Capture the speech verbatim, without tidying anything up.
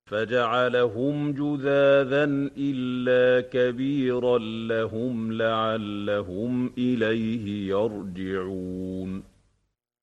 فَجَعَلَهُمْ جُذَاذًا إِلَّا كَبِيرًا لَّهُمْ لَعَلَّهُمْ إِلَيْهِ يَرْجِعُونَ